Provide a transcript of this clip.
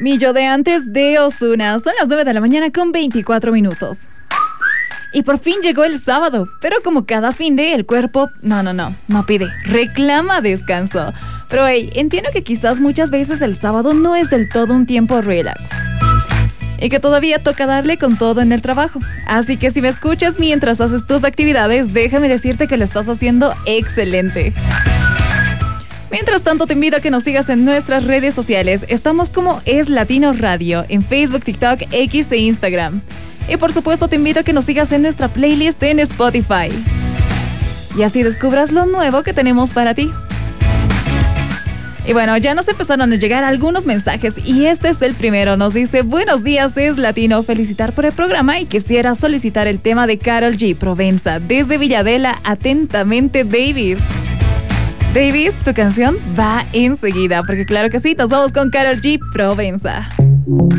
Mi yo de antes de Ozuna. Son las 9 de la mañana con 24 minutos. Y por fin llegó el sábado, pero como cada fin de el cuerpo, no pide, reclama descanso. Pero hey, entiendo que quizás muchas veces el sábado no es del todo un tiempo relax. Y que todavía toca darle con todo en el trabajo. Así que si me escuchas mientras haces tus actividades, déjame decirte que lo estás haciendo excelente. Mientras tanto, te invito a que nos sigas en nuestras redes sociales. Estamos como Es Latino Radio en Facebook, TikTok, X e Instagram. Y por supuesto te invito a que nos sigas en nuestra playlist en Spotify. Y así descubras lo nuevo que tenemos para ti. Y bueno, ya nos empezaron a llegar algunos mensajes y este es el primero. Nos dice: buenos días, Es Latino, felicitar por el programa y quisiera solicitar el tema de Karol G, Provenza, desde Villadela, atentamente, David. David, tu canción va enseguida, porque claro que sí, nos vamos con Karol G, Provenza.